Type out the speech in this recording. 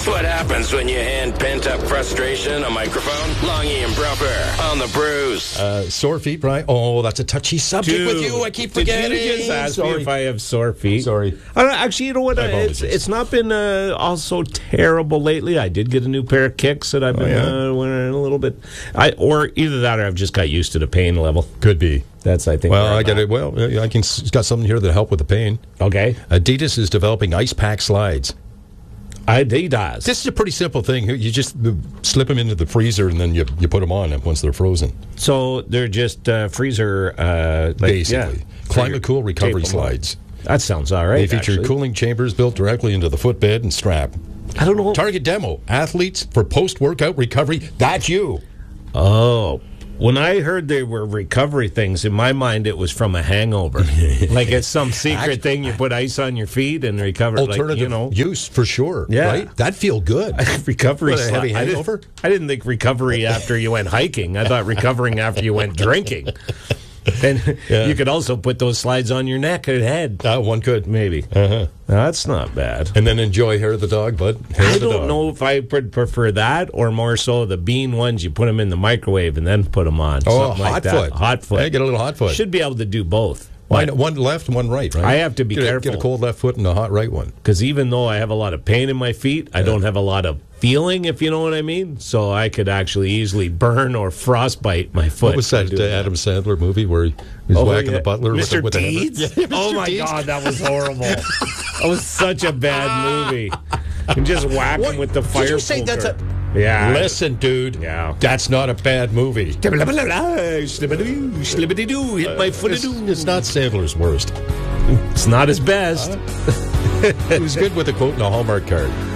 what happens when you hand pent-up frustration a microphone. Longy and Brumper on the Brews. Sore feet, Brian? Oh, that's a touchy subject with you. I keep forgetting. Did you just ask me if I have sore feet? Sorry. Actually, you know what? It's not been also terrible lately. I did get a new pair of kicks that I've been wearing a little bit. Or either that or I've just got used to the pain level. Could be. That's, I think. Well, I get it. Well, I can got something here that help with the pain. Okay. Adidas is developing ice pack slides. Adidas. This is a pretty simple thing. You just slip them into the freezer and then you put them on once they're frozen. So they're just freezer, basically. Climate cool recovery slides. That sounds all right. They feature cooling chambers built directly into the footbed and strap. I don't know. Target demo: athletes for post-workout recovery. That's you. Oh. When I heard they were recovery things, in my mind it was from a hangover. Like it's some secret thing you put ice on your feet and recover. Alternative use for sure. Yeah. Right? That'd feel good. Recovery. What, a heavy hangover? I didn't think recovery after you went hiking. I thought recovering after you went drinking. And you could also put those slides on your neck or head. One could. Maybe. Uh-huh. That's not bad. And then enjoy Hair of the Dog, bud. I don't know if I would prefer that or more so the bean ones. You put them in the microwave and then put them on. Oh, hot foot. Hot foot. Yeah, get a little hot foot. Should be able to do both. One left and one right, right? I have to be careful. Get a cold left foot and a hot right one. Because even though I have a lot of pain in my feet, I don't have a lot of feeling, if you know what I mean. So I could actually easily burn or frostbite my foot. What was that Adam Sandler movie where he was whacking the butler Mr. with Deeds? a hammer? Oh, my God, that was horrible. That was such a bad movie. And just whack him with the fire Did you say poker. that's a... Yeah. Listen, dude. Yeah. That's not a bad movie. Hit my foot. It's not Sandler's worst. It's not his best. It was good with a quote and a Hallmark card.